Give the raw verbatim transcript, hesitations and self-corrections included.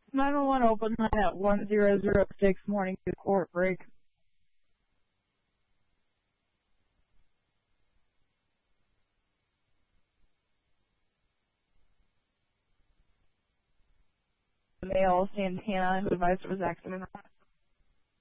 nine one one open line at one zero zero six, morning to court break. The male Santana who advised it was accident.